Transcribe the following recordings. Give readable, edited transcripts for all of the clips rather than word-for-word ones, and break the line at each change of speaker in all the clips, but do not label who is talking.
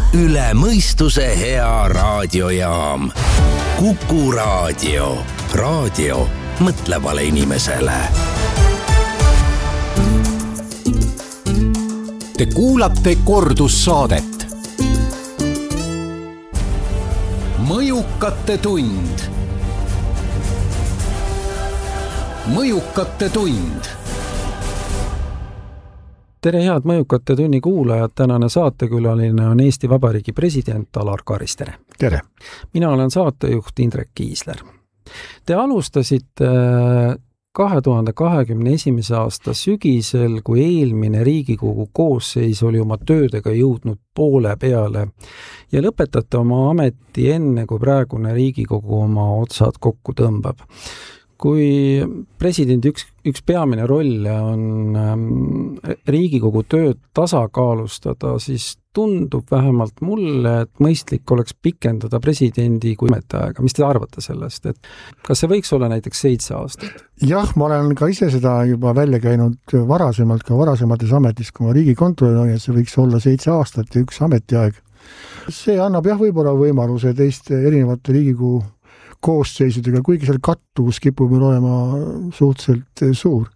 Üle mõistuse hea raadiojaam. Kuku raadio. Raadio mõtlevale inimesele.
Te kuulate kordussaadet. Mõjukate tund. Mõjukate tund.
Tere head Mõjukate tunni kuulajad, tänane saatekülaline on Eesti Vabariigi president Alar Karis, tere!
Tere!
Mina olen saatejuht Indrek Kiisler. Te alustasite 2021. aasta sügisel, kui eelmine Riigikogu koosseis oli oma töödega jõudnud poole peale ja lõpetate oma ameti enne, kui praegune Riigikogu oma otsad kokku tõmbab. Kui presidendi üks peamine roll on Riigikogu tööd tasakaalustada, siis tundub vähemalt mulle, et mõistlik oleks pikendada presidendi kui ametiaega. Mis te arvate sellest? Et kas see võiks olla näiteks 7 aastat?
Jah, ma olen ka ise seda juba välja käinud varasemalt, ka varasemates ametis, kui ma riigikontrolör on, et see võiks olla 7 aastat ja üks ametiaeg. See annab võib-olla võimaluse teiste erinevate Riigikogu koosseisudega, kuigi seal kattuvus kipub olema suhteliselt suur.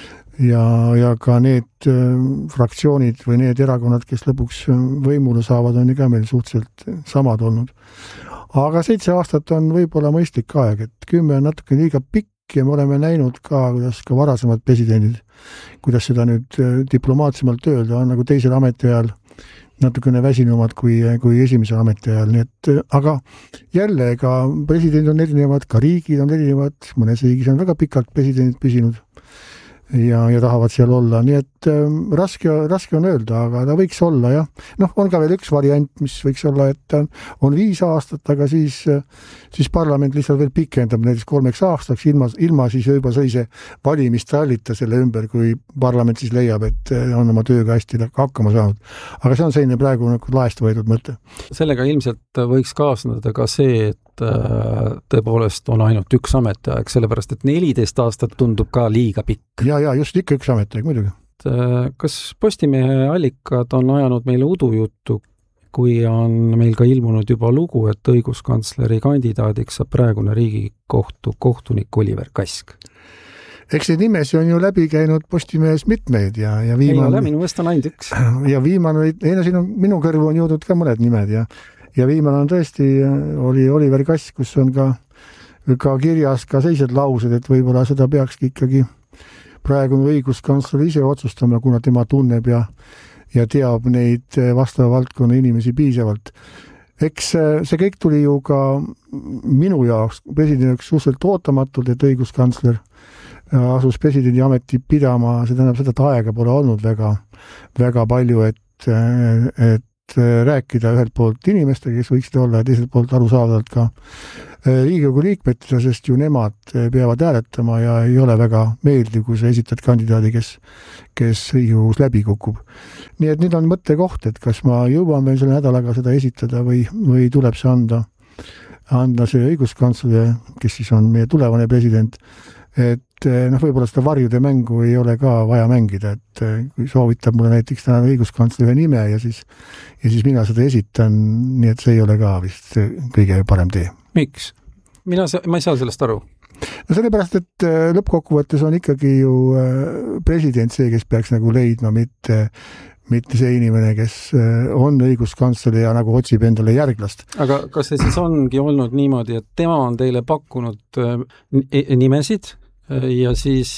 Ja ka need fraktsioonid või need erakonnad, kes lõpuks võimule saavad, on ka meil suhteliselt samad olnud. Aga 7 aastat on võib-olla mõistlik aeg, et 10 on natuke liiga pikk ja me oleme näinud ka, kuidas ka varasemad presidendid, kuidas seda nüüd diplomaatsemalt öelda, on nagu teisel ametiajal natukene väsinumad kui esimese ametiajal. Nii et, aga jälle, ka president on erinevad, ka riigid on erinevad, mõnes riigis on väga pikalt presidendid püsinud ja tahavad seal olla. Nii et raske on öelda, aga ta võiks olla, jah. On ka veel üks variant, mis võiks olla, et on 5 aastat, aga siis parlament lihtsalt veel pikendab näiteks 3 aastaks ilma siis juba sellise valimistrallita selle ümber, kui parlament siis leiab, et on oma tööga hästi hakkama saanud. Aga see on selline praegu nagu laest võetud mõte.
Sellega ilmselt võiks kaasneda ka see, et tõepoolest on ainult üks ametiaeg, sellepärast et 14 aastat tundub ka liiga pikk.
Ja just ikka üks ametiaeg, muidugi.
Kas Postimehe allikad on ajanud meile udujuttu, kui on meil ka ilmunud juba lugu, et õiguskantsleri kandidaadiks saab praegune Riigikohtu kohtunik Oliver Kask?
Eks neid nimesi on ju läbi käinud Postimehes mitmeid ja viimane...
Ei ole, minu mõist on ainult üks.
Ja viimane, siin on, minu kõrvu on jõudnud ka mõned nimed ja viimane on tõesti oli Oliver Kask, kus on ka kirjas ka sellised laused, et võib-olla seda peakski ikkagi praegune õiguskantsler ise otsustama, kuna tema tunneb ja teab neid vastava valdkonna inimesi piisavalt. Eks see kõik tuli ju ka minu jaoks presidendiks suhteliselt ootamatult, et õiguskantsler asus presidendi ameti pidama, see tähendab seda, et aega pole olnud väga palju, et rääkida ühelt poolt inimestega, kes võiksid olla, ja teiselt poolt arusaadavalt ka Riigikogu liikmetele, sest ju nemad peavad hääletama ja ei ole väga meeldiv, kui sa esitad kandidaadi, kes Riigikogus läbi kukub. Nii et nüüd on mõttekoht, et kas ma jõuan veel selle nädalaga seda esitada või tuleb see anda see õiguskantsler, kes siis on meie tulevane president, et võib-olla seda varjude mängu ei ole ka vaja mängida, et kui soovitab mulle näiteks täna õiguskantsleri nime ja siis mina seda esitan, nii et see ei ole ka vist kõige parem tee.
Miks? Ma ei saa sellest aru.
Sellepärast, et lõppkokkuvõttes on ikkagi ju president see, kes peaks nagu leidma, mitte see inimene, kes on õiguskantsler ja nagu otsib endale järglast.
Aga kas see siis ongi olnud niimoodi, et tema on teile pakkunud nimesid ja siis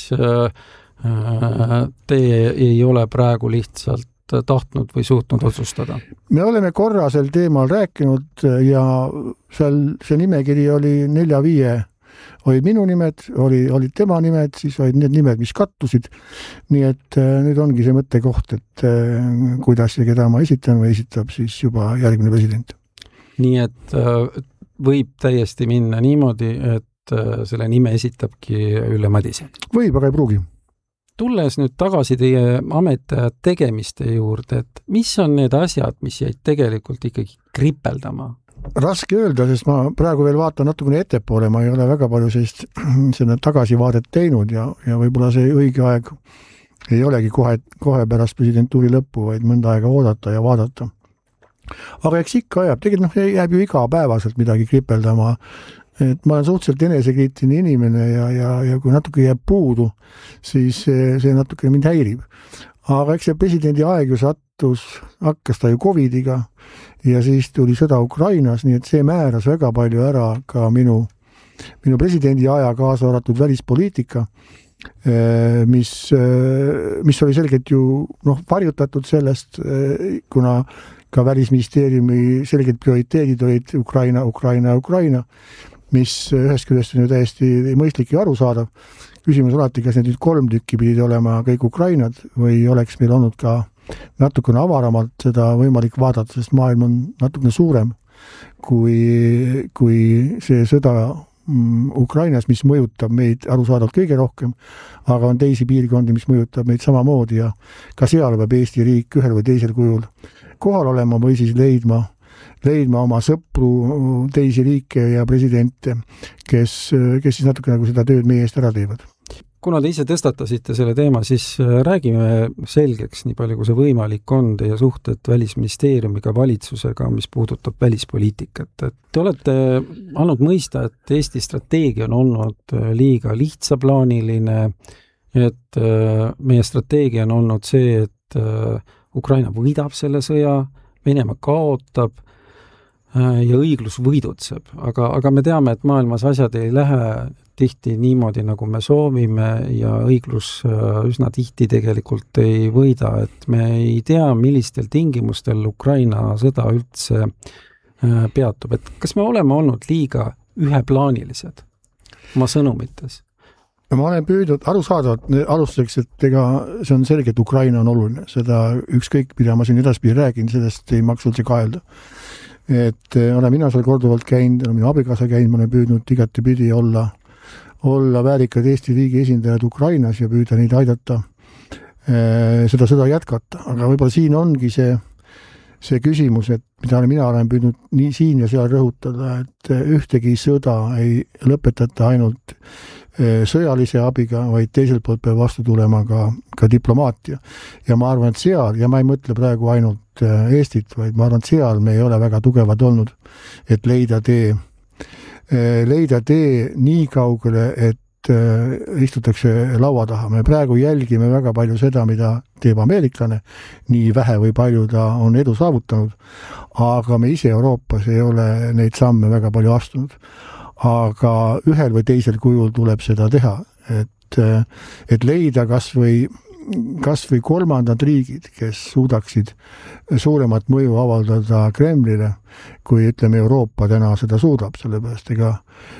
teie ei ole praegu lihtsalt tahtnud või suutnud otsustada?
Me oleme korra sel teemal rääkinud ja seal see nimekiri oli 4-5 olid minu nimed, olid tema nimed, siis olid need nimed, mis kattusid. Nii et nüüd ongi see mõttekoht, et kuidas ja keda ma esitan või esitab siis juba järgmine president.
Nii et võib täiesti minna niimoodi, et selle nime esitabki Ülle Madise?
Võib, aga ei pruugi.
Tulles nüüd tagasi teie ametiaja tegemiste juurde, et mis on need asjad, mis jäid tegelikult ikkagi kripeldama?
Raske öelda, sest ma praegu veel vaatan natukene ettepoole, ma ei ole väga palju selle tagasivaadet teinud ja võib-olla see õige aeg ei olegi kohe pärast presidentuuri lõppu, vaid mõnda aega oodata ja vaadata. Aga eks ikka ajab, tegelikult jääb ju igapäevaselt midagi kripeldama, et ma olen suhteliselt enesekriitiline inimene ja kui natuke jääb puudu, siis see natuke mind häirib. Aga eks see presidendi aeg ju hakkas ta ju Covidiga ja siis tuli sõda Ukrainas, nii et see määras väga palju ära ka minu presidendi aja kaasa arvatud välispoliitika, mis oli selgelt ju varjutatud sellest, kuna ka välisministeeriumi selgelt prioriteedid olid Ukraina, mis ühest küljest on ju täiesti mõistlik ja arusaadav. Küsimus alati, kas need nüüd 3 tükki pidid olema kõik Ukrainad või oleks meil olnud ka natukene avaramalt seda võimalik vaadata, sest maailm on natukene suurem kui see sõda Ukrainas, mis mõjutab meid arusaadavalt kõige rohkem, aga on teisi piirkondi, mis mõjutab meid samamoodi ja ka seal peab Eesti riik ühel või teisel kujul kohal olema või siis leidma oma sõpru, teisi riike ja presidente, kes siis natuke nagu seda tööd meie eest ära teevad.
Kuna te ise tõstatasite selle teema, siis räägime selgeks, nii palju kui see võimalik on, teie suhted välisministeeriumiga, valitsusega, mis puudutab välispoliitikat. Te olete andnud mõista, et Eesti strateegia on olnud liiga lihtsaplaaniline, et meie strateegia on olnud see, et Ukraina võidab selle sõja, Venemaa kaotab ja õiglus võidutseb. Aga me teame, et maailmas asjad ei lähe tihti niimoodi, nagu me soovime ja õiglus üsna tihti tegelikult ei võida, et me ei tea, millistel tingimustel Ukraina sõda üldse peatub. Et kas me oleme olnud liiga üheplaanilised oma sõnumites?
Ma olen püüdnud arusaadavalt alustuseks, et ega see on selge, et Ukraina on oluline. Seda ükskõik, mida ma siin edaspidi räägin, sellest ei maksa üldse kaelda. Et olen mina seal korduvalt käinud, minu abikaasa käinud, ma olen püüdnud igatepidi olla väärikad Eesti riigi esindajad Ukrainas ja püüda neid aidata seda sõda jätkata. Aga võib-olla siin ongi see küsimus, et mida mina olen püüdnud nii siin ja seal rõhutada, et ühtegi sõda ei lõpetata ainult sõjalise abiga, vaid teiselt poolt peab vastu tulema ka diplomaatia. Ja ma arvan, et seal, ja ma ei mõtle praegu ainult Eestit, vaid ma arvan, et seal me ei ole väga tugevad olnud, et leida tee nii kaugele, et istutakse laua taha. Me praegu jälgime väga palju seda, mida teeb ameeriklane, nii vähe või palju ta on edu saavutanud, aga me ise Euroopas ei ole neid samme väga palju astunud. Aga ühel või teisel kujul tuleb seda teha, et leida kas või kolmandad riigid, kes suudaksid suuremat mõju avaldada Kremlile, kui ütleme Euroopa täna seda suudab, sellepärast ega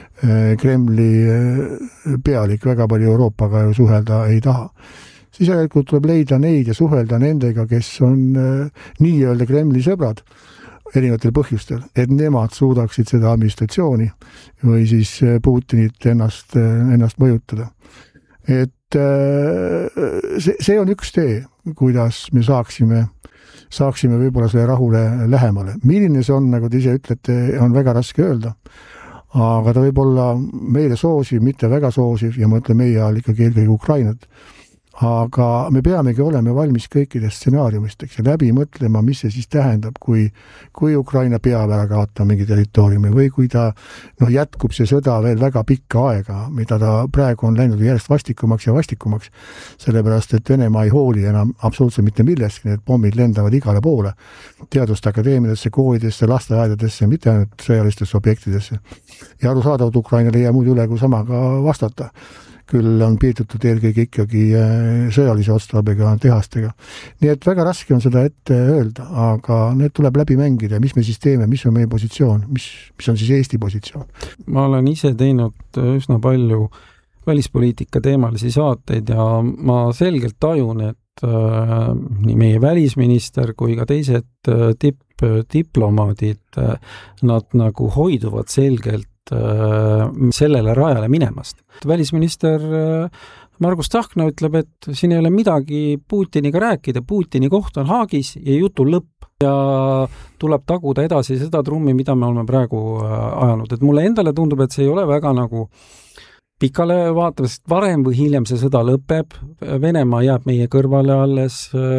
Kremli pealik väga palju Euroopaga ju suhelda ei taha. Siis järelikult tuleb leida neid ja suhelda nendega, kes on nii-öelda Kremli sõbrad erinevatel põhjustel, et nemad suudaksid seda administratsiooni või siis Putinit ennast mõjutada. Et see on üks tee, kuidas me saaksime võib-olla selle rahule lähemale. Milline see on, nagu te ise ütlete, on väga raske öelda. Aga ta võib olla meile soosiv, mitte väga soosiv ja ma ütlen meie all ikkagi eelkõige Ukrainat. Aga me peamegi olema valmis kõikidest stsenaariumisteks ja läbi mõtlema, mis see siis tähendab, kui Ukraina peab ära kaotama mingi territooriumi või kui ta jätkub see sõda veel väga pikka aega, mida ta praegu on läinud järjest vastikumaks ja vastikumaks, sellepärast et Venemaa ei hooli enam absoluutselt mitte millestki, need pommid lendavad igale poole, teaduste akadeemiadesse, koolidesse, lasteaedadesse, mitte ainult sõjalistesse objektidesse. Ja arusaadavalt Ukrainale ei jää muud üle kui samaga vastata. Küll on piirdutud eelkõige ikkagi sõjalise otstarbega tehastega. Nii et väga raske on seda ette öelda, aga need tuleb läbi mängida. Mis me siis teeme, mis on meie positsioon, mis on siis Eesti positsioon?
Ma olen ise teinud üsna palju välispoliitika teemalisi saateid ja ma selgelt tajun, et nii meie välisminister kui ka teised diplomaadid, nad nagu hoiduvad selgelt sellele rajale minemast. Välisminister Margus Tsahkna ütleb, et siin ei ole midagi Putiniga rääkida, Putini koht on Haagis ja jutu lõpp ja tuleb taguda edasi seda trummi, mida me oleme praegu ajanud. Et mulle endale tundub, et see ei ole väga nagu pikale vaatama, sest varem või hiljem see sõda lõpeb, Venemaa jääb meie kõrvale alles,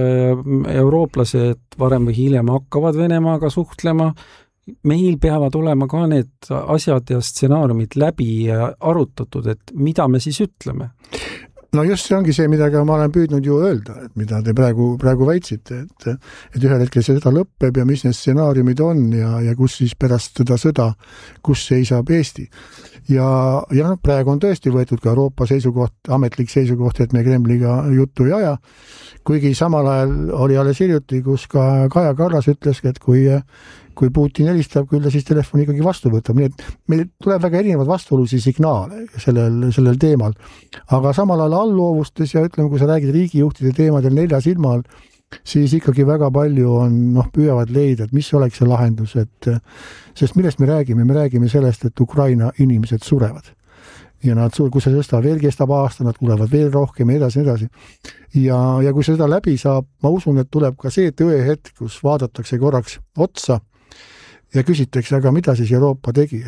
eurooplased varem või hiljem hakkavad Venemaaga suhtlema, meil peavad olema ka need asjad ja stsenaariumid läbi arutatud, et mida me siis ütleme?
No just see ongi see, mida ma olen püüdnud ju öelda, et mida te praegu väitsite, et ühel hetkel see sõda lõpeb ja mis need stsenaariumid on ja kus siis pärast seda sõda, kus seisab Eesti. Ja praegu on tõesti võetud ka Euroopa seisukoht, ametlik seisukoht, et me Kremliga juttu ei aja, kuigi samal ajal oli alles hiljuti, kus ka Kaja Kallas ütles, et kui Putin helistab, küll ta siis telefoni ikkagi vastu võtab, nii et meil tuleb väga erinevad vastuolusi signaale sellel teemal. Aga samal ajal allloovustes ja ütleme, kui sa räägid riigijuhtide teemadel 4 silma all, siis ikkagi väga palju on, püüavad leida, et mis oleks see lahendus, sest millest me räägime sellest, et Ukraina inimesed surevad. Ja kui see sõsta veel kestab aasta, nad tulevad veel rohkem ja edasi. Ja kui seda läbi saab, ma usun, et tuleb ka see tõehetk, kus vaadatakse korraks otsa ja küsitakse, aga mida siis Euroopa tegi,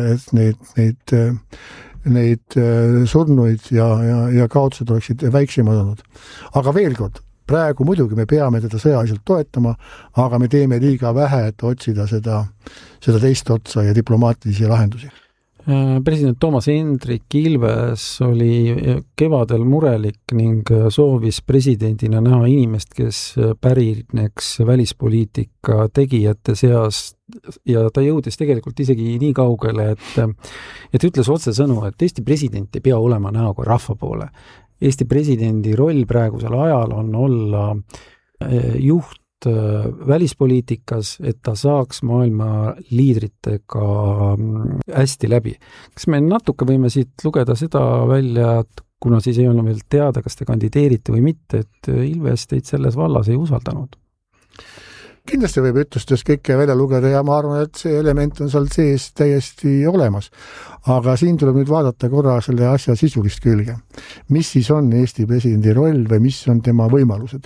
et neid surnuid ja kaotused oleksid väiksemad olnud. Aga veel kord, praegu muidugi me peame teda sõjaliselt toetama, aga me teeme liiga vähe, et otsida seda teist otsa ja diplomaatilisi lahendusi.
President Toomas Hendrik Ilves oli kevadel murelik ning soovis presidendina näha inimest, kes pärineks välispoliitika tegijate seast ja ta jõudis tegelikult isegi nii kaugele, et ütles otsesõnu, et Eesti president ei pea olema näoga rahva poole. Eesti presidendi roll praegusel ajal on olla juht välispoliitikas, et ta saaks maailma liidritega hästi läbi. Kas me natuke võime siit lugeda seda välja, et kuna siis ei olnud veel teada, kas te kandideerite või mitte, et Ilves teid selles vallas ei usaldanud?
Kindlasti võib ütlustest kõike välja lugeda ja ma arvan, et see element on seal sees täiesti olemas. Aga siin tuleb nüüd vaadata korra selle asja sisulist külge. Mis siis on Eesti presidendi roll või mis on tema võimalused?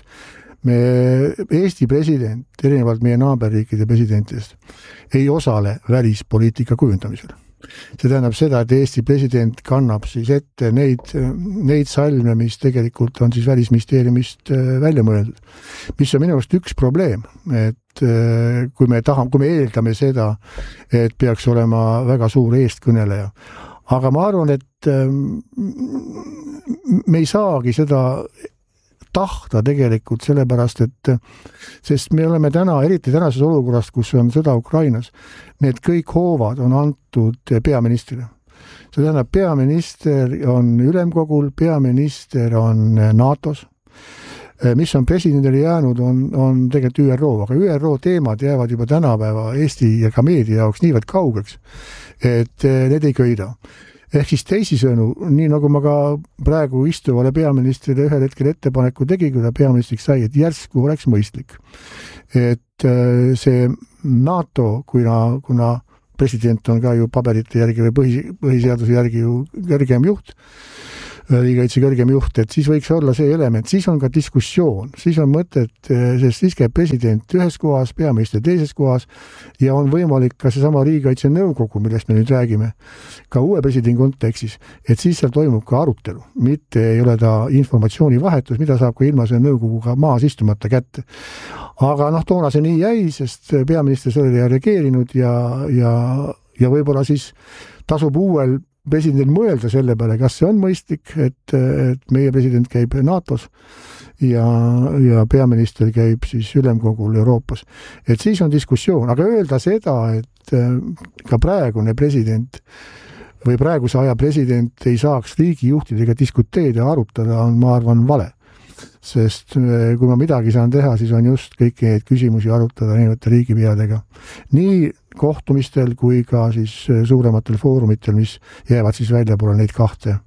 Eesti president, erinevalt meie naaberriikide presidentidest, ei osale välispoliitika kujundamisel. See tähendab seda, et Eesti president kannab siis ette neid salme, mis tegelikult on siis välisministeeriumist välja mõeldud. Mis on minu arust üks probleem, et kui me eeldame seda, et peaks olema väga suur eestkõneleja. Aga ma arvan, et me ei saagi seda tahta tegelikult sellepärast, sest me oleme eriti tänases olukorras, kus on sõda Ukrainas, need kõik hoovad on antud peaministrile. See tähendab, peaminister on ülemkogul, peaminister on NATO-s, mis on presidendile jäänud, on tegelikult ÜRO, aga ÜRO teemad jäävad juba tänapäeva Eesti ja ka meedia jaoks niivõrd kaugeks, et need ei köida. Ehk siis teisisõnu, nii nagu ma ka praegu istuvale peaministrile ühel hetkel ettepaneku tegi, kui ta peaministriks sai, et järsku oleks mõistlik. Et see NATO, kuna president on ka ju paberite järgi või põhiseaduse järgi ju kõrgem juht, riigikaitse kõrgem juht, et siis võiks olla see element, siis on ka diskussioon, siis on mõtet, sest siis käib president ühes kohas, peaminister teises kohas ja on võimalik ka seesama riigikaitse nõukogu, millest me nüüd räägime, ka uue presidendi kontekstis, et siis seal toimub ka arutelu, mitte ei ole ta informatsioonivahetus, mida saab ka ilma selle nõukoguga maas istumata kätte. Aga toona see nii jäi, sest peaminister sellele ei reageerinud ja võib-olla siis tasub uuel president mõelda selle peale, kas see on mõistlik, et meie president käib NATO-s ja peaminister käib siis ülemkogul Euroopas. Et siis on diskussioon, aga öelda seda, et ka praegune president või praeguse aja president ei saaks riigijuhtidega diskuteerida ja arutada, on, ma arvan, vale. Sest kui ma midagi saan teha, siis on just kõiki neid küsimusi arutada erinevate riigipeadega. Nii kohtumistel kui ka siis suurematel foorumitel, mis jäävad siis välja poole neid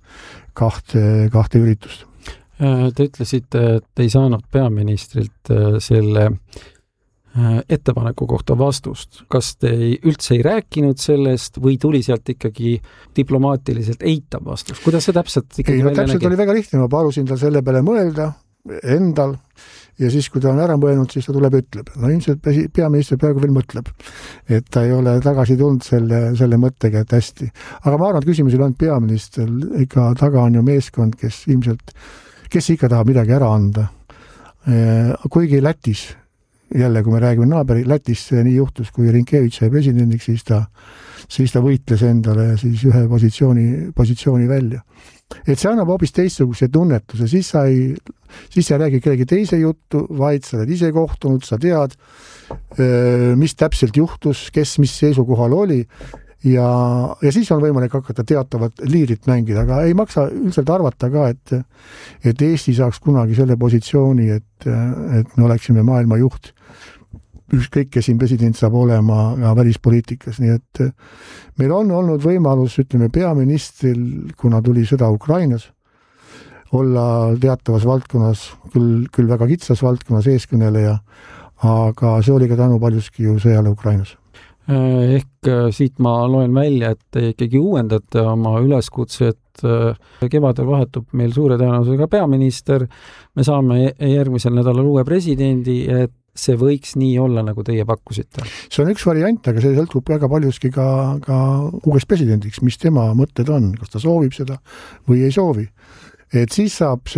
kahte üritust.
Te ütlesite, et ei saanud peaministrilt selle ettepaneku kohta vastust. Kas te üldse ei rääkinud sellest või tuli sealt ikkagi diplomaatiliselt eitav vastus? Kuidas see täpselt ikkagi välja nägi?
Täpselt oli väga lihtne, ma palusin tal selle peale mõelda endal ja siis, kui ta on ära mõelnud, siis ta tuleb ja ütleb. No ilmselt peaminister praegu veel mõtleb, et ta ei ole tagasi tulnud selle mõttega, et hästi. Aga ma arvan, et küsimusel on peaminister, ikka taga on ju meeskond, kes ikka tahab midagi ära anda. Kuigi Lätis, jälle kui me räägime naaberi, Lätis nii juhtus, kui Rinkevitš sai presidendiks, siis ta võitles endale siis ühe positsiooni välja. Et see annab hoopis teistsuguse tunnetuse, siis sa ei räägi kellegi teise juttu, vaid sa oled ise kohtunud, sa tead, mis täpselt juhtus, kes mis seisukohal oli ja siis on võimalik hakata teatavat liirit mängida, aga ei maksa üldiselt arvata ka, et Eesti saaks kunagi selle positsiooni, et me oleksime maailma juht. Ükskõik, kes siin president saab olema välispoliitikas, nii et meil on olnud võimalus, ütleme, peaministril, kuna tuli sõda Ukrainas, olla teatavas valdkonnas, küll väga kitsas valdkonnas eeskõneleja, aga see oli ka tänu paljuski ju sõjale Ukrainas.
Ehk siit ma loen välja, et te ikkagi uuendate oma üleskutset. Kevadel vahetub meil suure tõenäosusega peaminister, me saame järgmisel nädalal uue presidendi, et see võiks nii olla, nagu teie pakkusite.
See on üks variant, aga see sõltub väga paljuski ka uueks presidendiks, mis tema mõtted on, kas ta soovib seda või ei soovi. Et siis saab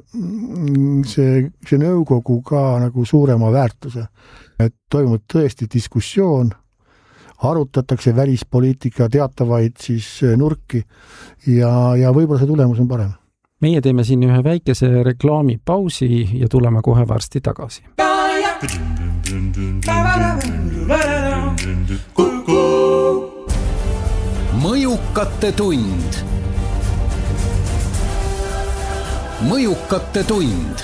see nõukogu ka nagu suurema väärtuse. Et toimub tõesti diskussioon, arutatakse välispoliitika teatavaid siis nurki ja võib-olla see tulemus on parem.
Meie teeme siin ühe väikese reklaamipausi ja tuleme kohe varsti tagasi.
Mõjukate tund. Mõjukate tund.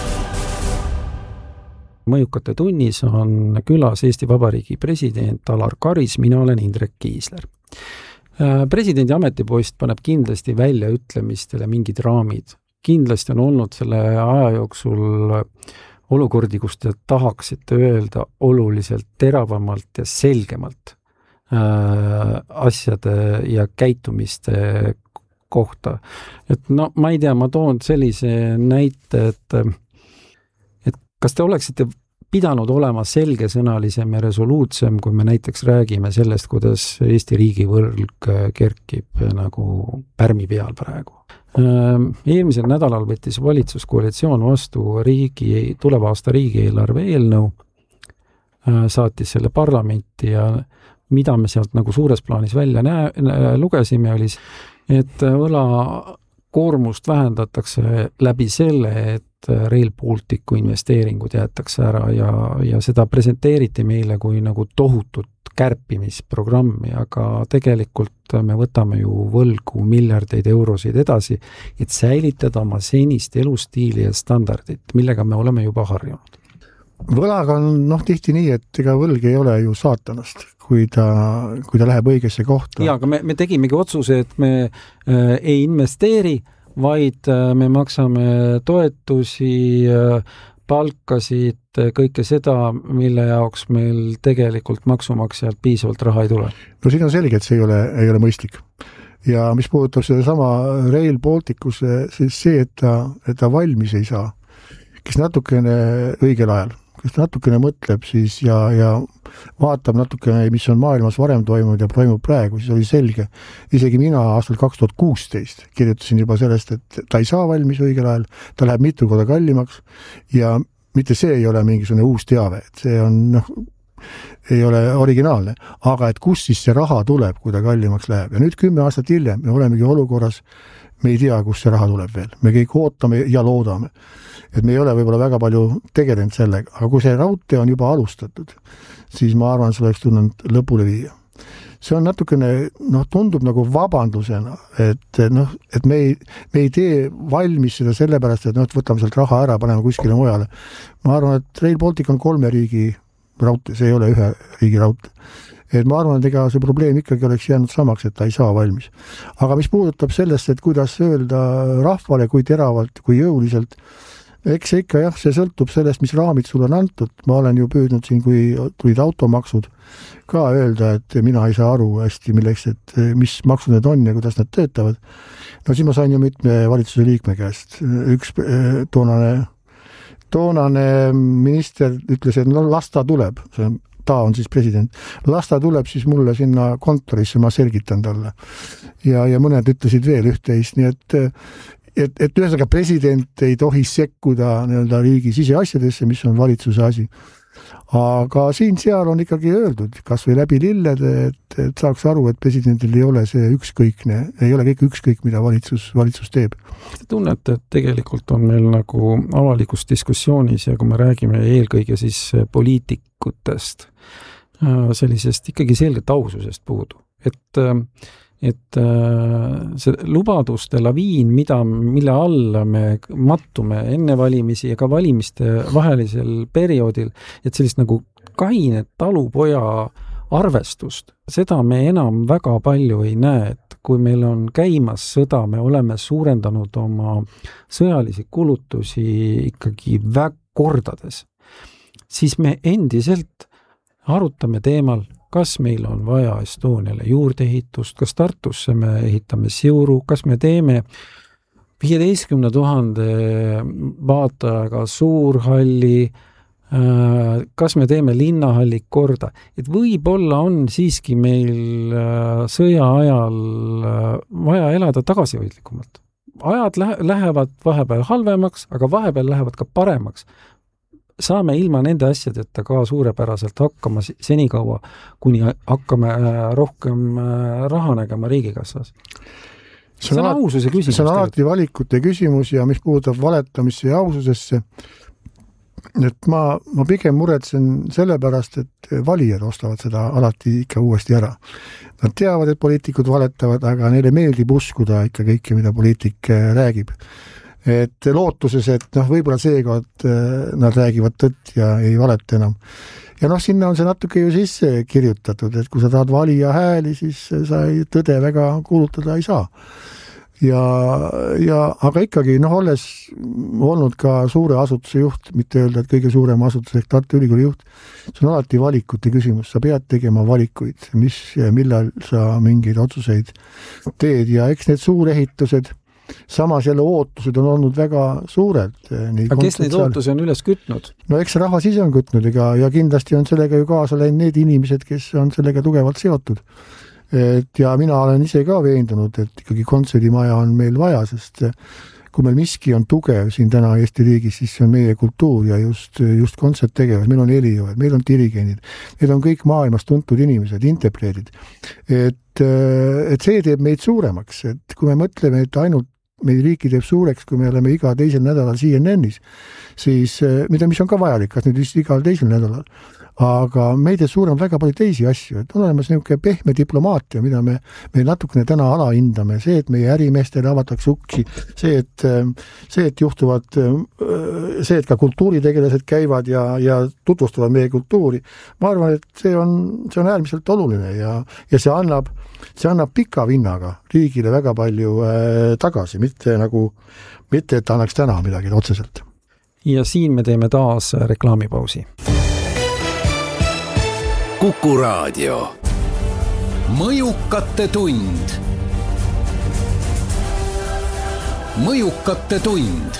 Mõjukate tunnis on külas Eesti Vabariigi president Alar Karis, mina olen Indrek Kiisler. Presidendi ametipost paneb kindlasti väljaütlemistele mingid raamid. Kindlasti on olnud selle aja jooksul olukordi, kus te tahaksite öelda oluliselt teravamalt ja selgemalt asjade ja käitumiste kohta. Et no, ma ei tea, ma toon sellise näite, et kas te oleksite pidanud olema selgesõnalisem ja resoluutsem, kui me näiteks räägime sellest, kuidas Eesti riigivõlg kerkib nagu pärmi peal praegu. Eelmisel nädalal võttis valitsuskoalitsioon vastu tuleva aasta riigieelarve eelnõu, saatis selle parlamenti ja mida me sealt nagu suures plaanis välja lugesime, oli, et võlakoormust vähendatakse läbi selle, et Rail Balticu investeeringud jäetakse ära ja seda presenteeriti meile kui nagu tohutut kärpimisprogrammi, aga tegelikult me võtame ju võlgu miljardeid eurosid edasi, et säilitada oma senist elustiili ja standardit, millega me oleme juba harjunud.
Võlaga on tihti nii, et ega võlg ei ole ju saatanast, kui ta läheb õigesse kohta.
Ja, aga me tegimegi otsuse, et me ei investeeri, vaid me maksame toetusi, palkasid, kõike seda, mille jaoks meil tegelikult maksumaksjalt piisavalt raha ei tule.
No siin on selge, et see ei ole mõistlik. Ja mis puudutab seda sama Rail Balticusse, siis see, et ta valmis ei saa, kes natukene õigel ajal, kes natukene mõtleb siis ja vaatab natukene, mis on maailmas varem toimunud ja toimub praegu, siis oli selge. Isegi mina aastal 2016 kirjutasin juba sellest, et ta ei saa valmis õigel ajal, ta läheb mitu korda kallimaks ja mitte see ei ole mingisugune uus teave, et see on, ei ole originaalne, aga et kus siis see raha tuleb, kui ta kallimaks läheb. Ja nüüd 10 aastat hiljem me olemegi olukorras, me ei tea, kus see raha tuleb veel. Me kõik ootame ja loodame. Et me ei ole võib-olla väga palju tegelenud sellega, aga kui see raudtee on juba alustatud, siis ma arvan, see oleks tulnud lõpule viia. See on natukene, tundub nagu vabandusena, et me ei tee valmis seda sellepärast, et võtame sealt raha ära, paneme kuskile mujale. Ma arvan, et Rail Baltic on 3 riigi raudtee, see ei ole 1 riigi raudtee. Et ma arvan, et ega see probleem ikkagi oleks jäänud samaks, et ta ei saa valmis. Aga mis puudutab sellest, et kuidas öelda rahvale, kui teravalt, kui jõuliselt, eks ikka jah, see sõltub sellest, mis raamid sul on antud. Ma olen ju püüdnud siin, kui tulid automaksud, ka öelda, et mina ei saa aru hästi milleks, et mis maksud need on ja kuidas nad töötavad. No siis ma sain ju mitme valitsuse liikme käest. Üks toonane minister ütles, et no las ta tuleb, ta on siis president, las ta tuleb siis mulle sinna kontorisse, ma selgitan talle. Ja mõned ütlesid veel üht-teist, nii et ühesõnaga president ei tohi sekkuda nii-öelda riigi siseasjadesse, mis on valitsuse asi. Aga siin-seal on ikkagi öeldud, kas või läbi lillede, et saaks aru, et presidendil ei ole see ükskõikne, ei ole kõik ükskõik, mida valitsus teeb.
Te tunnete, et tegelikult on meil nagu avalikus diskussioonis ja kui me räägime eelkõige siis poliitikutest, sellisest ikkagi selgelt aususest puudu. Et see lubaduste laviin, mille alla me mattume enne valimisi ja ka valimiste vahelisel perioodil, et sellist nagu kainet talupoja arvestust, seda me enam väga palju ei näe, et kui meil on käimas sõda, me oleme suurendanud oma sõjalisi kulutusi ikkagi kordades, siis me endiselt arutame teemal, kas meil on vaja Estoniale juurdeehitust, kas Tartusse me ehitame siuru, kas me teeme 15 000 vaatajaga suurhalli, kas me teeme linnahalli korda. Et võib-olla on siiski meil sõja ajal vaja elada tagasihoidlikumalt. Ajad lähevad vahepeal halvemaks, aga vahepeal lähevad ka paremaks. Saame ilma nende asjadeta ka suurepäraselt hakkama senikaua, kuni hakkame rohkem raha nägema riigikassas. See on aususe küsimus.
See on alati valikute küsimus ja mis puudutab valetamisse ja aususesse, et ma pigem muretsen selle pärast, et valijad ostavad seda alati ikka uuesti ära. Nad teavad, et poliitikud valetavad, aga neile meeldib uskuda ikka kõike, mida poliitik räägib. Et lootuses, et võib-olla seekord nad räägivad tõtt ja ei valeta enam. Ja sinna on see natuke ju sisse kirjutatud, et kui sa tahad valija hääli, siis sa tõde väga kuulutada ei saa. Aga ikkagi, olles olnud ka suure asutuse juht, mitte öelda, et kõige suurema asutuse ehk Tartu Ülikooli juht, see on alati valikute küsimus. Sa pead tegema valikuid, millal sa mingeid otsuseid teed ja eks need suurehitused, samas jälle ootused on olnud väga suured.
Aga kes neid ootusi on üles kütnud?
No eks rahvas ise on kütnud ja kindlasti on sellega ju kaasa läinud need inimesed, kes on sellega tugevalt seotud. Ja mina olen ise ka veendunud, et ikkagi kontserdimaja on meil vaja, sest kui meil miski on tugev siin täna Eesti riigis, siis see on meie kultuur ja just kontserttegevus. Meil on helijoojad, meil on dirigendid. Need on kõik maailmas tuntud inimesed, interpreedid. Et see teeb meid suuremaks. Et kui me mõtleme, et ainult meid riiki teeb suureks, kui me oleme iga teisel nädalal CNN-is, siis mis on ka vajalik, kas nüüd vist igal teisel nädalal, aga meid teeb suurem väga palju teisi asju, et on olemas niisugune pehme diplomaatia, mida me natukene täna alahindame, see, et meie ärimeestele avatakse uksi, see, et juhtuvad, see, et ka kultuuritegelased käivad ja tutvustavad meie kultuuri. Ma arvan, et see on äärmiselt oluline ja see annab pika vinnaga riigile väga palju tagasi, mitte et annaks täna midagi otseselt.
Ja siin me teeme taas reklaamipausi.
Kuku Raadio.
Mõjukate tund. Mõjukate tund.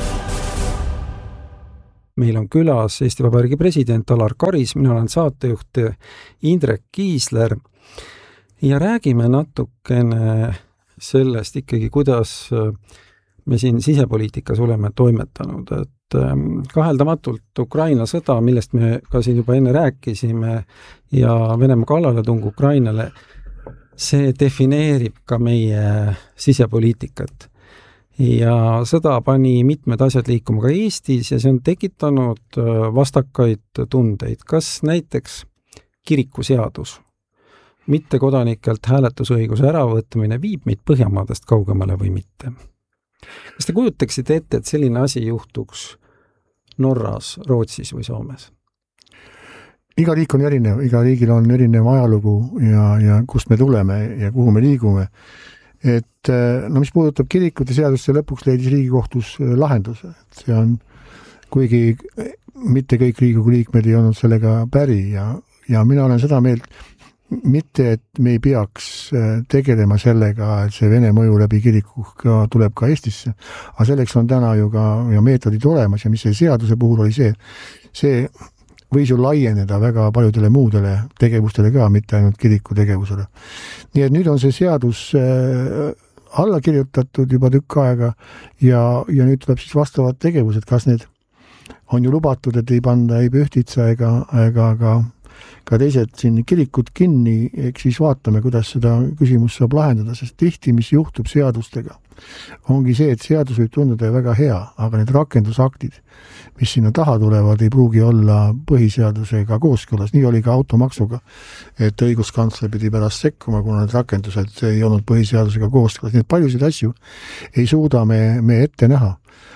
Meil on külas Eesti Vabariigi president Alar Karis, mina olen saatejuht Indrek Kiisler ja räägime natukene sellest ikkagi, kuidas me siin sisepoliitikas oleme toimetanud, et kaheldamatult Ukraina sõda, millest me ka siin juba enne rääkisime ja Venemaa kallaletung Ukrainale, see defineerib ka meie sisepoliitikat. Ja sõda pani mitmed asjad liikuma ka Eestis ja see on tekitanud vastakaid tundeid. Kas näiteks kirikuseadus, mittekodanikelt hääletusõiguse äravõtmine viib meid Põhjamaadest kaugemale või mitte? Kas te kujutaksite ette, et selline asi juhtuks Norras, Rootsis või Soomes?
Iga riik on erinev, iga riigil on erinev ajalugu ja kust me tuleme ja kuhu me liigume. Et mis puudutab kirikute seadust, see lõpuks leidis Riigikohtus lahenduse. See on, kuigi mitte kõik Riigikogu liikmed ei olnud sellega päri ja mina olen seda meelt, mitte, et me ei peaks tegelema sellega, et see Vene mõju läbi kiriku tuleb ka Eestisse, aga selleks on täna ju ka meetodid olemas ja mis see seaduse puhul oli see võis ju laieneda väga paljudele muudele tegevustele ka, mitte ainult kiriku tegevusele. Nii et nüüd on see seadus alla kirjutatud juba tükk aega ja nüüd tuleb siis vastavad tegevused, kas need on ju lubatud, et ei panda ei Pühtitsa ega ka teised siin kirikud kinni, eks siis vaatame, kuidas seda küsimust saab lahendada, sest tihti, mis juhtub seadustega, ongi see, et seadus võib tunduda väga hea, aga need rakendusaktid, mis sinna taha tulevad, ei pruugi olla põhiseadusega kooskõlas. Nii oli ka automaksuga, et õiguskantsler pidi pärast sekkuma, kuna need rakendused ei olnud põhiseadusega kooskõlas. Nii et paljusid asju ei suuda me ette näha.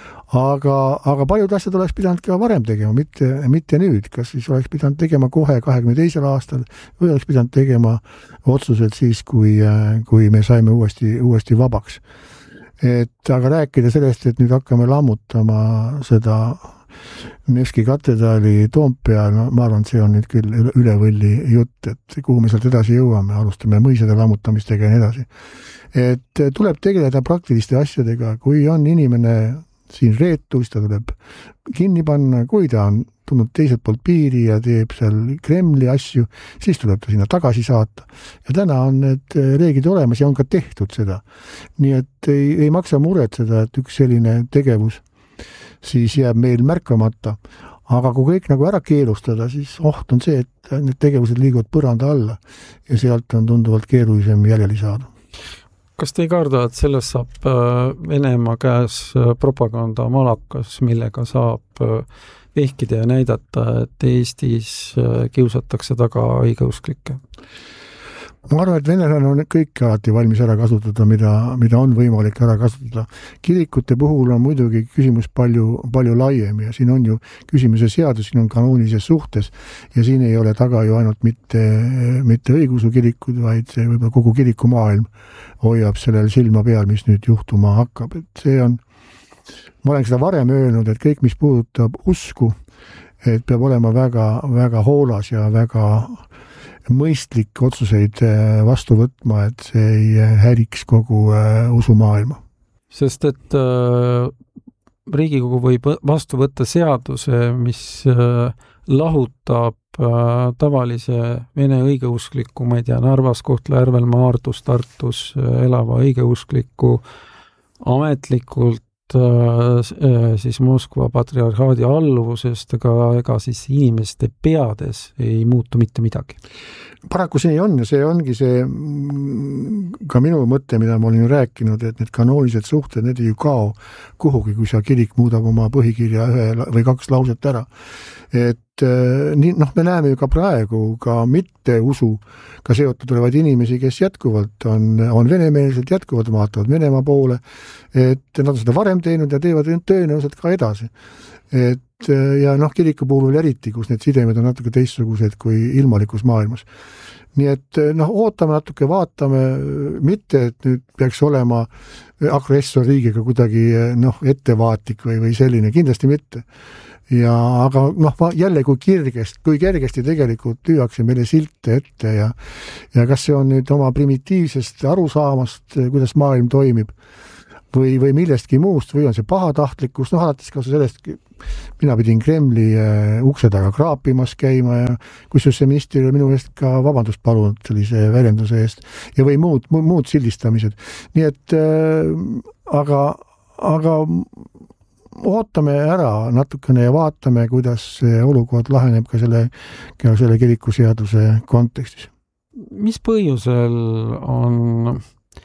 Aga paljud asjad oleks pidanud ka varem tegema, mitte nüüd. Kas siis oleks pidanud tegema kohe 22. aastal või oleks pidanud tegema otsused siis, kui me saime uuesti vabaks. Aga rääkida sellest, et nüüd hakkame lammutama seda Nevski katedraali Toompeal, no ma arvan, see on nüüd küll üle võlli jutt, et kuhu me sealt edasi jõuame, alustame mõisade lammutamistega ja nii edasi. Et tuleb tegeleda praktiliste asjadega, kui on inimene siin reetus, ta tuleb kinni panna, kui ta on tulnud teiselt poolt piiri ja teeb seal Kremli asju, siis tuleb ta sinna tagasi saata. Ja täna on need reeglid olemas ja on ka tehtud seda. Nii et ei maksa muretseda, et üks selline tegevus siis jääb meil märkamata. Aga kui kõik nagu ära keelustada, siis oht on see, et need tegevused liiguvad põranda alla ja sealt on tunduvalt keerulisem jäljeli saada.
Kas te ei karda, et sellest saab Venemaa käes propaganda malakas, millega saab vehkida ja näidata, et Eestis kiusatakse taga õigeusklikke?
Ma arvan, et venelane on kõik alati valmis ära kasutada, mida on võimalik ära kasutada. Kirikute puhul on muidugi küsimus palju laiem ja siin on ju küsimuse seadus, siin on kanoonilises suhtes ja siin ei ole taga ju ainult mitte õigeusu kirikud, vaid see võib-olla kogu kirikumaailm hoiab sellel silma peal, mis nüüd juhtuma hakkab. Et see on, ma olen seda varem öelnud, et kõik, mis puudutab usku, et peab olema väga, väga hoolas ja väga mõistlik otsuseid vastu võtma, et see ei häiriks kogu usumaailma.
Sest et Riigikogu võib vastu võtta seaduse, mis lahutab tavalise vene õigeuskliku, ma ei tea, Narvas, Kohtla-Järvel, Maardus, Tartus elava õigeuskliku ametlikult siis Moskva patriarhaadi alluvusest, ega siis inimeste peades ei muutu mitte midagi.
Paraku see on ja see ongi see ka minu mõte, mida ma olin ju rääkinud, et need kanoonilised suhted, need ei ju kao kuhugi, kui see kirik muudab oma põhikirja 1 või 2 lauset ära. Et nii, me näeme ju ka praegu ka mitte usuga seotud olevaid inimesi, kes jätkuvalt on venemeelsed, jätkuvalt vaatavad Venemaa poole, et nad on seda varem teinud ja teevad tõenäoliselt ka edasi. Et ja kiriku puhul eriti, kus need sidemed on natuke teistsugused kui ilmalikus maailmas. Nii et ootame natuke, vaatame, mitte et nüüd peaks olema agressorriigiga kuidagi ettevaatlik või selline, kindlasti mitte. Aga jälle kui kergesti tegelikult lüüakse meile silte ette ja kas see on nüüd oma primitiivsest arusaamast, kuidas maailm toimib või millestki muust või on see pahatahtlikkus, alates ka sellest, mina pidin Kremli ukse taga kraapimas käima ja kusjuures see minister minu eest ka vabandust palunud sellise väljenduse eest ja või muud sildistamised. Nii et aga ootame ära natukene ja vaatame, kuidas see olukord laheneb ka selle kirikuseaduse kontekstis.
Mis põhjusel on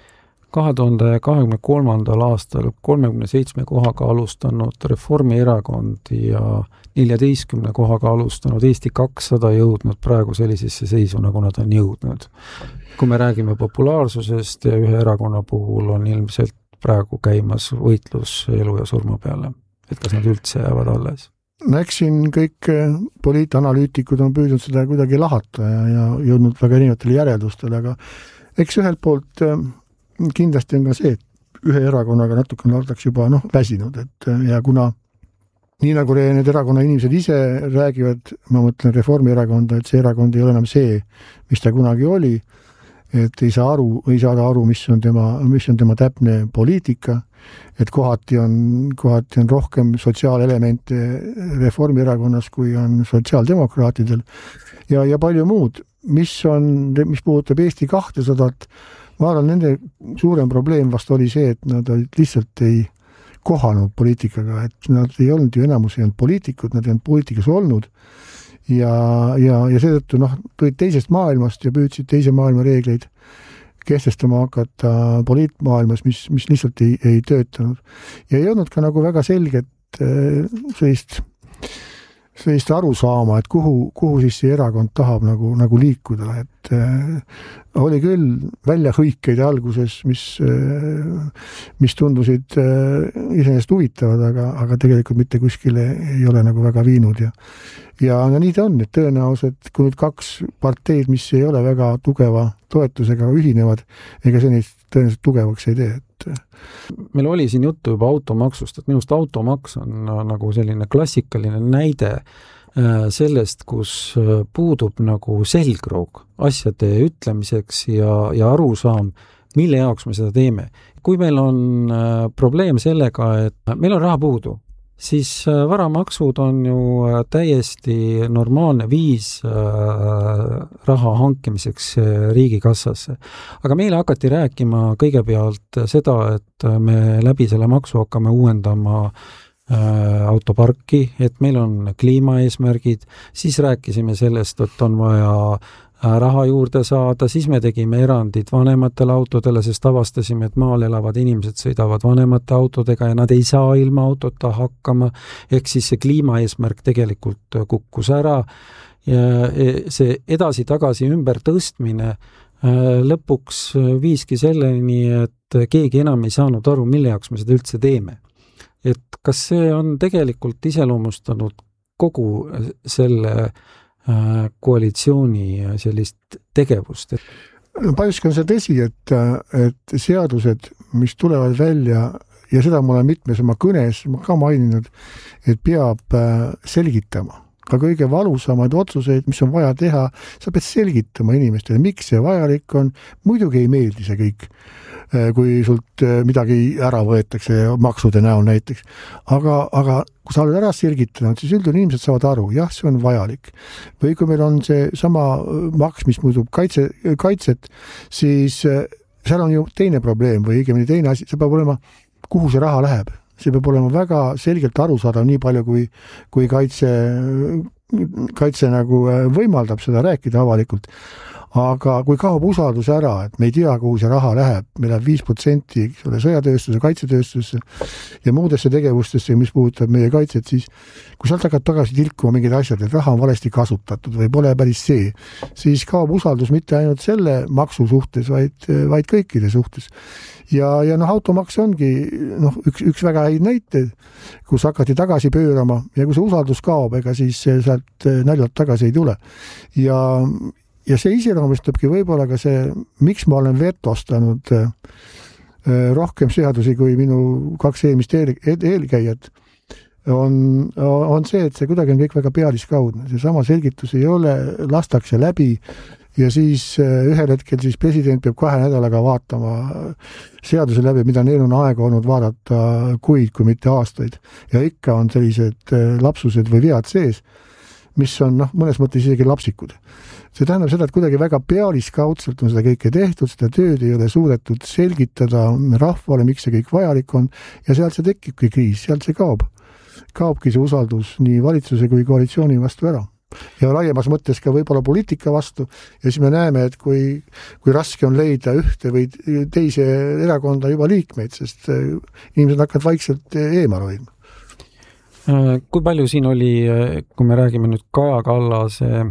2023. aastal 37 kohaga alustanud Reformierakond ja 14 kohaga alustanud Eesti 200 jõudnud praegu sellisesse seisu, nagu nad on jõudnud? Kui me räägime populaarsusest ja ühe erakonna puhul on ilmselt praegu käimas võitlus elu ja surma peale, et kas nad üldse jäävad alles?
Eks siin kõik poliitanalüütikud on püüdnud seda kuidagi lahata ja jõudnud väga erinevatele järeldustele, aga eks ühelt poolt kindlasti on ka see, et ühe erakonnaga natukene oldaks juba väsinud, et ja kuna nii nagu need erakonna inimesed ise räägivad, ma mõtlen Reformierakonda, et see erakond ei ole enam see, mis ta kunagi oli, et ei saada aru, mis on tema täpne poliitika, et kohati on rohkem sotsiaalelemente Reformierakonnas, kui on sotsiaaldemokraatidel ja palju muud, mis puudutab Eesti 200, ma arvan, nende suurem probleem vast oli see, et nad lihtsalt ei kohanud poliitikaga, et nad ei olnud ju enamus ei olnud poliitikud, nad ei olnud poliitikas olnud ja seetõttu tulid teisest maailmast ja püüdsid teise maailma reegleid kehtestama hakata poliitmaailmas, mis lihtsalt ei töötanud. Ja ei olnud ka nagu väga selget sellist aru saama, et kuhu siis see erakond tahab nagu liikuda, et oli küll väljahõikeid alguses, mis tundusid iseenesest huvitavad, aga tegelikult mitte kuskile ei ole nagu väga viinud ja nii ta on, et tõenäoliselt kui nüüd kaks parteid, mis ei ole väga tugeva toetusega ühinevad, ega see neist tõenäoliselt tugevaks ei tee,
meil oli siin juttu juba automaksust, et minust automaks on nagu selline klassikaline näide sellest, kus puudub nagu selgroog asjade ütlemiseks ja arusaam, mille jaoks me seda teeme. Kui meil on probleem sellega, et meil on raha puudu, siis varamaksud on ju täiesti normaalne viis raha hankimiseks riigikassasse. Aga meile hakati rääkima kõigepealt seda, et me läbi selle maksu hakkame uuendama autoparki, et meil on kliimaeesmärgid, siis rääkisime sellest, et on vaja raha juurde saada, siis me tegime erandid vanematele autodele, sest avastasime, et maal elavad inimesed sõidavad vanemate autodega ja nad ei saa ilma autota hakkama, ehk siis see kliimaeesmärk tegelikult kukkus ära ja see edasi-tagasi ümber tõstmine lõpuks viiski selleni, et keegi enam ei saanud aru, mille jaoks me seda üldse teeme. Et kas see on tegelikult iseloomustanud kogu selle koalitsiooni sellist tegevust?
Paljuski on see tõsi, et seadused, mis tulevad välja, ja seda ma olen mitmes oma kõnes ka maininud, et peab selgitama ka kõige valusamaid otsuseid, mis on vaja teha, sa pead selgitama inimestele, miks see vajalik on, muidugi ei meeldi see kõik, kui sult midagi ära võetakse maksude näol näiteks. Aga kui sa oled ära selgitanud, siis üldjuhul inimesed saavad aru, jah, see on vajalik. Või kui meil on see sama maks, mis muutub kaitset, siis seal on ju teine probleem või õigemini teine asi, see peab olema, kuhu see raha läheb. See peab olema väga selgelt aru saada nii palju, kui kaitse nagu võimaldab seda rääkida avalikult. Aga kui kaob usaldus ära, et me ei tea, kuhu see raha läheb, meil läheb 5% sõjatööstuse, kaitsetööstusse ja muudesse tegevustesse, mis puudutab meie kaitset, siis kui sealt hakkab tagasi tilkuma mingid asjad, et raha on valesti kasutatud või pole päris see, siis kaob usaldus mitte ainult selle maksu suhtes, vaid kõikide suhtes. Ja automaks ongi üks väga häid näite, kus hakati tagasi pöörama ja kui see usaldus kaob, ega siis sealt naljalt tagasi ei tule. Ja see iseloomustabki võib-olla ka see, miks ma olen vetostanud rohkem seadusi kui minu kaks eelmist eelkäijat, on see, et see kuidagi on kõik väga pealiskaudne. See sama selgitus ei ole, lastakse läbi ja siis ühel hetkel siis president peab 2 nädalaga vaatama seaduse läbi, mida neil on aega olnud vaadata kuid, kui mitte aastaid. Ja ikka on sellised lapsused või vead sees, mis on mõnes mõttes isegi lapsikud. See tähendab seda, et kuidagi väga pealiskaudselt on seda kõike tehtud, seda tööd ei ole suudetud selgitada rahvale, miks see kõik vajalik on ja sealt see tekibki kriis, sealt see kaob. Kaobki see usaldus nii valitsuse kui koalitsiooni vastu ära. Ja laiemas mõttes ka võib-olla poliitika vastu ja siis me näeme, et kui raske on leida ühte või teise erakonda juba liikmeid, sest inimesed hakkavad vaikselt eemal hoidma.
Kui palju siin oli, kui me räägime nüüd Kaja Kallase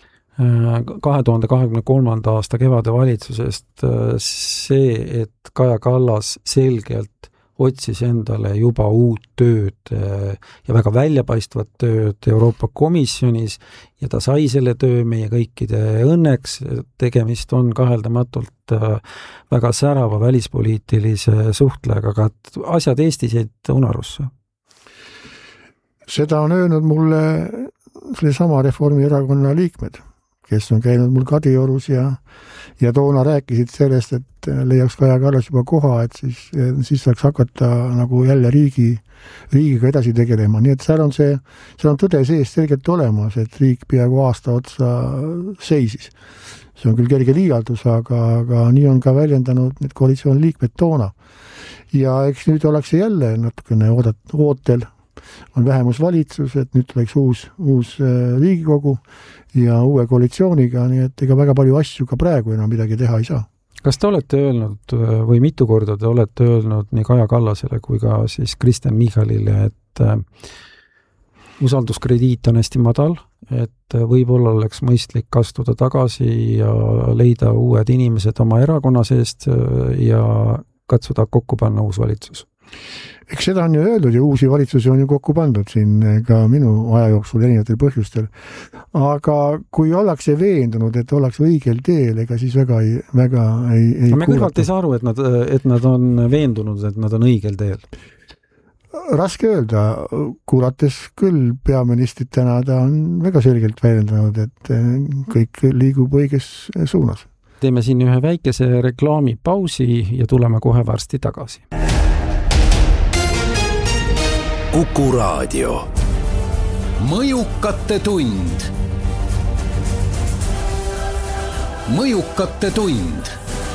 2023. aasta kevade valitsusest, see, et Kaja Kallas selgelt otsis endale juba uut tööd ja väga väljapaistvat tööd Euroopa Komisjonis ja ta sai selle töö meie kõikide õnneks. Tegemist on kaheldamatult väga särava välispoliitilise suhtlejaga, aga asjad Eestis jäid unarusse.
Seda on öelnud mulle sellesama Reformierakonna liikmed, kes on käinud mul Kadriorus ja toona rääkisid sellest, et leiaks Kaja Kallas juba koha, et siis saaks hakata nagu jälle riigiga edasi tegelema. Nii et seal on tõde sees selgelt olemas, et riik peaaegu aasta otsa seisis. See on küll kerge liialdus, aga nii on ka väljendanud need koalitsiooni liikmed toona. Ja eks nüüd ollakse jälle natukene ootel, on vähemusvalitsus, et nüüd tuleks uus Riigikogu ja uue koalitsiooniga, nii et ega väga palju asju ka praegu enam midagi teha ei saa.
Kas te olete öelnud või mitu korda te olete öelnud nii Kaja Kallasele kui ka siis Kristen Michalile, et usalduskrediit on hästi madal, et võib-olla oleks mõistlik astuda tagasi ja leida uued inimesed oma erakonna seest ja katsuda kokku panna uus valitsus?
Eks seda on ju öeldud ja uusi valitsusi on ju kokku pandud siin ka minu aja jooksul erinevatel põhjustel. Aga kui ollakse veendunud, et ollakse õigel teel, ega siis väga ei
me kõrvalt ei saa aru, et nad on veendunud, et nad on õigel teel.
Raske öelda, kuulates küll peaministrit täna, ta on väga selgelt väljendanud, et kõik liigub õiges suunas.
Teeme siin ühe väikese reklaamipausi ja tuleme kohe varsti tagasi.
Kuku Raadio. Mõjukate tund. Mõjukate tund.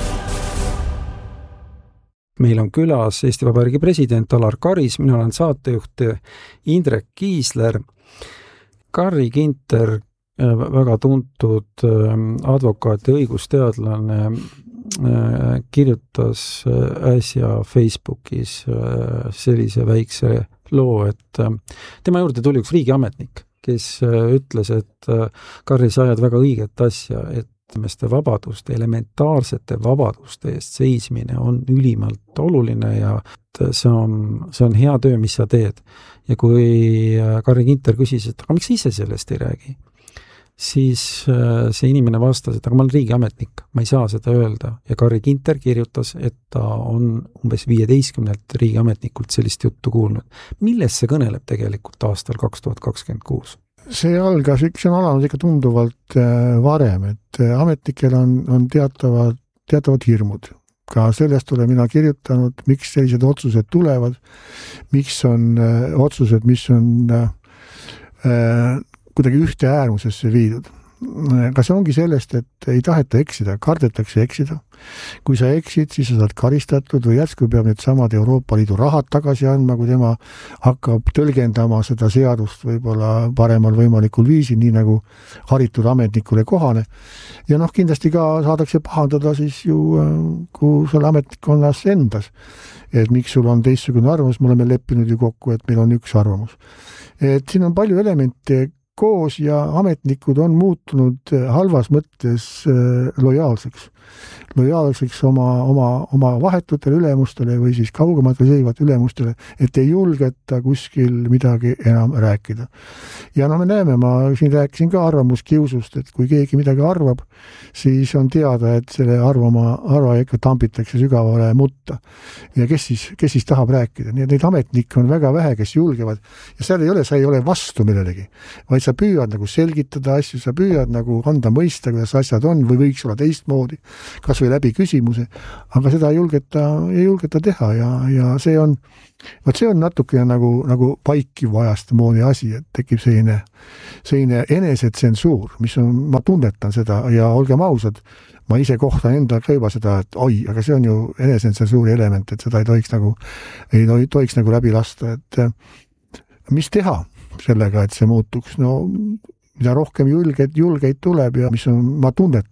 Meil on külas Eesti Vabariigi president Alar Karis, mina olen saatejuht Indrek Kiisler. Carri Ginter, väga tuntud advokaat ja õigusteadlane, kirjutas äsja Facebookis sellise väikse loo, et tema juurde tuli üks riigiametnik, kes ütles, et Carri, sa ajad väga õiget asja, et inimeste vabaduste, elementaarsete vabaduste eest seismine on ülimalt oluline ja see on hea töö, mis sa teed. Ja kui Carri Ginter küsis, et aga miks ise sellest ei räägi? Siis see inimene vastas, et aga ma olen riigiametnik, ma ei saa seda öelda. Ja Carri Ginter kirjutas, et ta on umbes 15 riigiametnikult sellist juttu kuulnud. Millest see kõneleb tegelikult aastal 2026?
See on alanud ikka tunduvalt varem, et ametnikel on teatavad hirmud. Ka sellest olen mina kirjutanud, miks sellised otsused tulevad, miks on otsused, mis on kuidagi ühte äärmusesse viidud. Aga see ongi sellest, et ei taheta eksida, kardetakse eksida. Kui sa eksid, siis sa saad karistatud või järsku peab need samad Euroopa Liidu rahad tagasi andma, kui tema hakkab tõlgendama seda seadust võib-olla paremal võimalikul viisil, nii nagu haritud ametnikule kohane. Ja kindlasti ka saadakse pahandada siis ju kui selle ametnikkonnas endas. Et miks sul on teistsugune arvamus, me oleme leppinud ju kokku, et meil on üks arvamus. Et siin on palju elemente koos ja ametnikud on muutunud halvas mõttes lojaalseks oma vahetutele ülemustele või siis kaugematele seisvat ülemustele, et ei julgeta kuskil midagi enam rääkida. Ja me näeme, ma siin rääkisin ka arvamuskiusust, et kui keegi midagi arvab, siis on teada, et selle arva ikka tambitakse sügavale mutta. Ja kes siis tahab rääkida? Nii et neid ametnikke on väga vähe, kes julgevad. Ja sa ei ole vastu millelegi, vaid sa püüad nagu selgitada asju, sa püüad nagu anda mõista, kuidas asjad on või võiks olla teistmoodi, kas või läbi küsimuse, aga seda ei julgeta teha ja see on natukene nagu vaikiv ajastamoodi asi, et tekib selline enesetsensuur, mis ma tunnetan seda ja olgem ausad, ma ise kohtan enda ka juba seda, et aga see on ju enesetsensuuri element, et seda ei tohiks nagu läbi lasta, et mis teha sellega, et see muutuks, mida rohkem julgeid tuleb ja ma tunnetan